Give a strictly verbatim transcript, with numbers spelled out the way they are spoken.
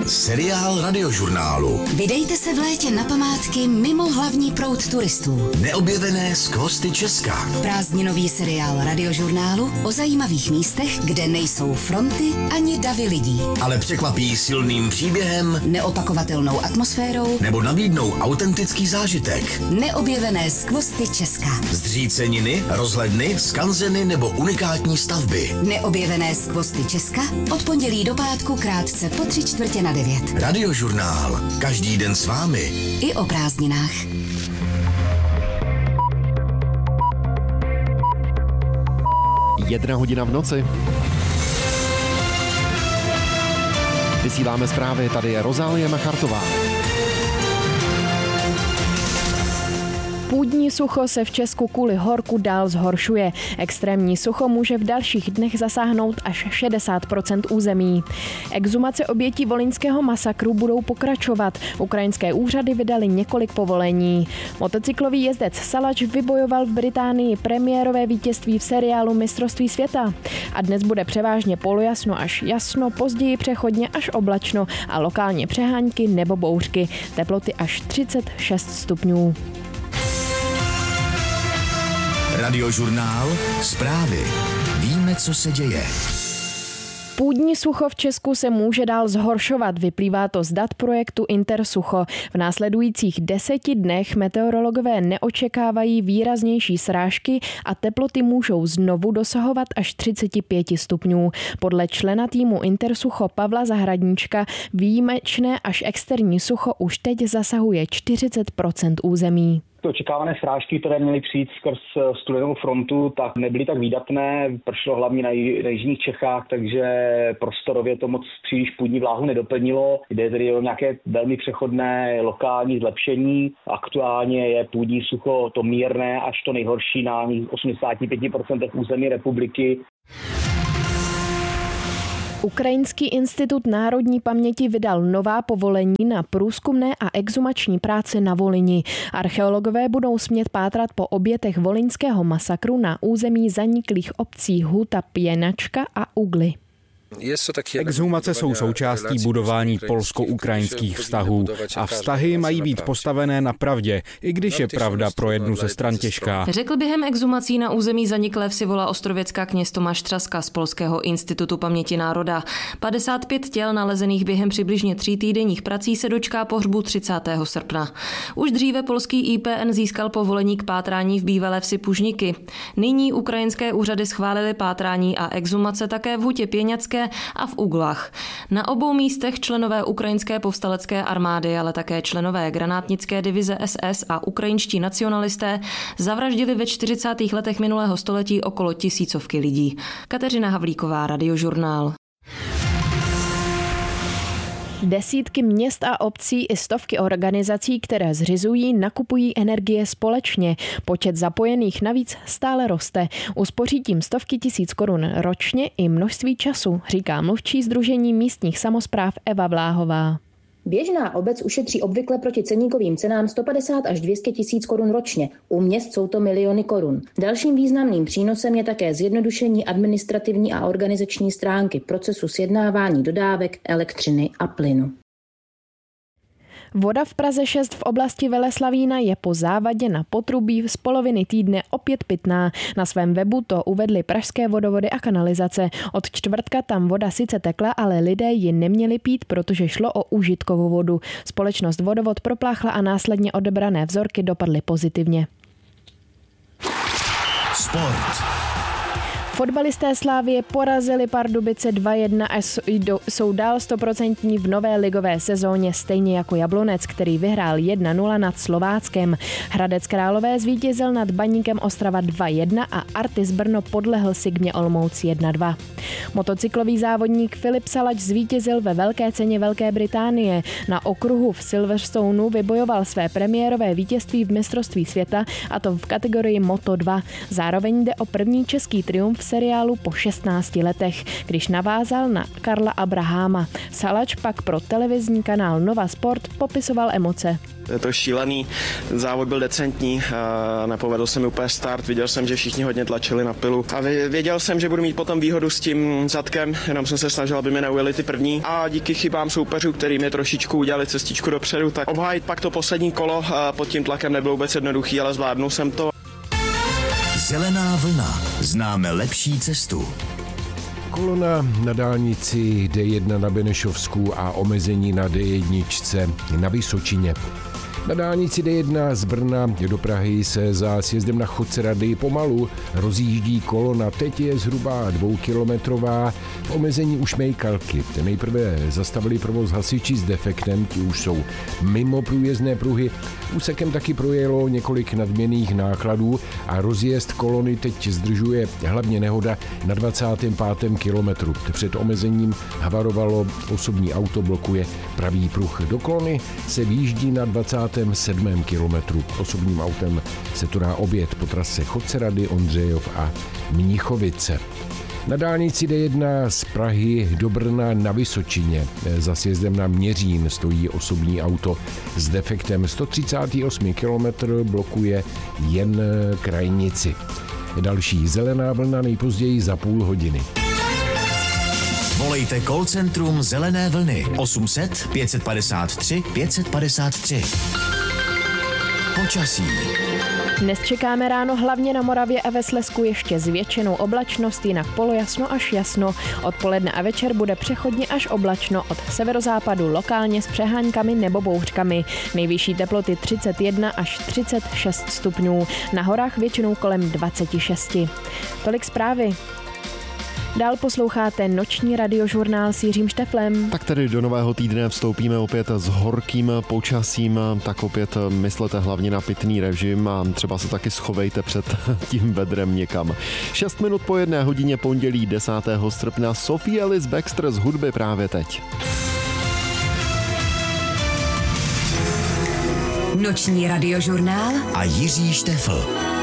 Seriál Radiožurnálu. Vydejte se v létě na památky mimo hlavní proud turistů. Neobjevené skvosty Česka. Prázdninový seriál Radiožurnálu o zajímavých místech, kde nejsou fronty ani davy lidí. Ale překvapí silným příběhem, neopakovatelnou atmosférou nebo nabídnou autentický zážitek. Neobjevené skvosty Česka. Zříceniny, rozhledny, skanzeny nebo unikátní stavby. Neobjevené skvosty Česka od pondělí do pátku krátce po tři čtvrtě na devět. Radiožurnál. Každý den s vámi. I o prázdninách. Jedna hodina v noci. Vysíláme zprávy, tady je Rozálie Machartová. Půdní sucho se v Česku kvůli horku dál zhoršuje. Extrémní sucho může v dalších dnech zasáhnout až šedesát procent území. Exhumace obětí volyňského masakru budou pokračovat. Ukrajinské úřady vydaly několik povolení. Motocyklový jezdec Salač vybojoval v Británii premiérové vítězství v seriálu Mistrovství světa. A dnes bude převážně polojasno až jasno, později přechodně až oblačno a lokálně přehánky nebo bouřky. Teploty až třicet šest stupňů. Radiožurnál. Zprávy. Víme, co se děje. Půdní sucho v Česku se může dál zhoršovat, vyplývá to z dat projektu Intersucho. V následujících deseti dnech meteorologové neočekávají výraznější srážky a teploty můžou znovu dosahovat až třicet pět stupňů. Podle člena týmu Intersucho Pavla Zahradníčka výjimečné až externí sucho už teď zasahuje čtyřicet procent území. Očekávané srážky, které měly přijít skrz studenou frontu, tak nebyly tak výdatné. Pršelo hlavně na jižních Čechách, takže prostorově to moc příliš půdní vláhu nedoplnilo. Jde tedy o nějaké velmi přechodné lokální zlepšení. Aktuálně je půdní sucho to mírné až to nejhorší na osmdesát pět procent území republiky. Ukrajinský institut národní paměti vydal nová povolení na průzkumné a exhumační práce na Volyni. Archeologové budou smět pátrat po obětech volyňského masakru na území zaniklých obcí Huta Pěnačka a Ugly. Exhumace jsou součástí budování polsko-ukrajinských vztahů a vztahy mají být postavené na pravdě, i když je pravda pro jednu ze stran těžká. Řekl během exhumací na území zaniklé Vsivola Ostrověcka kněz Tomáš Třaska z Polského institutu paměti národa. padesát pět těl nalezených během přibližně tří týdenních prací se dočká pohřbu třicátého srpna. Už dříve polský I P N získal povolení k pátrání v bývalé vsi Pužniky. Nyní ukrajinské úřady schválily pátrání a exhumace také v Hutě Pěňacké a v Uglách. Na obou místech členové ukrajinské povstalecké armády, ale také členové granátnické divize S S a ukrajinští nacionalisté zavraždili ve čtyřicátých letech minulého století okolo tisícovky lidí. Kateřina Havlíková, Radiožurnál. Desítky měst a obcí i stovky organizací, které zřizují, nakupují energie společně. Počet zapojených navíc stále roste. Uspoří tím stovky tisíc korun ročně i množství času, říká mluvčí Sdružení místních samospráv Eva Vláhová. Běžná obec ušetří obvykle proti ceníkovým cenám sto padesát až dvě stě tisíc korun ročně. U měst jsou to miliony korun. Dalším významným přínosem je také zjednodušení administrativní a organizační stránky procesu sjednávání dodávek elektřiny a plynu. Voda v Praze šest v oblasti Veleslavína je po závadě na potrubí z poloviny týdne opět pitná. Na svém webu to uvedly pražské vodovody a kanalizace. Od čtvrtka tam voda sice tekla, ale lidé ji neměli pít, protože šlo o užitkovou vodu. Společnost Vodovod propláchla a následně odebrané vzorky dopadly pozitivně. Sport. Fotbalisté Slavie porazili Pardubice dva jedna a jsou dál stoprocentní v nové ligové sezóně, stejně jako Jablonec, který vyhrál jedna nula nad Slováckem. Hradec Králové zvítězil nad Baníkem Ostrava dva jedna a Artis Brno podlehl Sigmě Olomouc jedna dva. Motocyklový závodník Filip Salač zvítězil ve velké ceně Velké Británie. Na okruhu v Silverstoneu vybojoval své premiérové vítězství v mistrovství světa, a to v kategorii Moto dva. Zároveň jde o první český triumf v seriálu po šestnácti letech, když navázal na Karla Abraháma. Salač pak pro televizní kanál Nova Sport popisoval emoce. Je to šílený, závod byl decentní, nepovedl se mi úplně start, viděl jsem, že všichni hodně tlačili na pilu a věděl jsem, že budu mít potom výhodu s tím zadkem, jenom jsem se snažil, aby mi neujeli ty první a díky chybám soupeřů, který mi trošičku udělali cestičku dopředu, tak obhájit pak to poslední kolo pod tím tlakem nebylo vůbec jednoduchý, ale zvládnul jsem to. Zelená vlna. Známe lepší cestu. Kolona na dálnici D jedna na Benešovsku a omezení na D jedna na Vysočině. Na dálnici D jedna z Brna do Prahy se za sjezdem na Chodce Rady pomalu rozjíždí kolona. Teď je zhruba dvoukilometrová. V omezení už Mejkalky. Nejprve zastavili provoz hasiči s defektem, ti už jsou mimo průjezdné pruhy. Úsekem taky projelo několik nadměrných nákladů a rozjezd kolony teď zdržuje hlavně nehoda na dvacátém pátém kilometru. Před omezením havarovalo osobní auto, blokuje pravý pruh. Do kolony se výjíždí na dvacátém sedmém kilometru. Osobním autem se to dá objet po trase Chodce Rady, Ondřejov a Mnichovice. Na dálnici D jedna z Prahy do Brna na Vysočině za sjezdem na Měřín stojí osobní auto s defektem. sto třicátý osmý kilometr blokuje jen krajnici. Další zelená vlna nejpozději za půl hodiny. Volejte call centrum Zelené vlny osm set pět padesát tři pět padesát tři. Počasí. Dnes čekáme ráno hlavně na Moravě a ve Slezsku ještě zvětšenou oblačnost, jinak polojasno až jasno. Odpoledne a večer bude přechodně až oblačno, od severozápadu lokálně s přeháňkami nebo bouřkami. Nejvyšší teploty třicet jedna až třicet šest stupňů, na horách většinou kolem dvacet šest. Tolik zprávy. Dál posloucháte noční radiožurnál s Jiřím Šteflem. Tak tedy do nového týdne vstoupíme opět s horkým počasím, tak opět myslete hlavně na pitný režim a třeba se taky schovejte před tím vedrem někam. Šest minut po jedné hodině pondělí desátého srpna Sophie Ellis Bextor z hudby právě teď. Noční radiožurnál A Jiří Štefl.